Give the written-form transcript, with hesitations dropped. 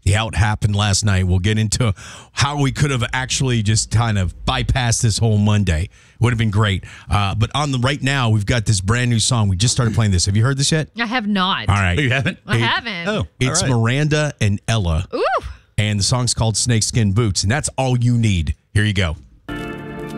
how it happened last night. We'll get into how we could have actually just kind of bypassed this whole Monday. Would have been great. But right now, we've got this brand new song. We just started playing this. Have you heard this yet? I have not. All right. Oh, you haven't? I haven't. Oh, It's all right. Miranda and Ella. Ooh. And the song's called Snakeskin Boots. And that's all you need. Here you go.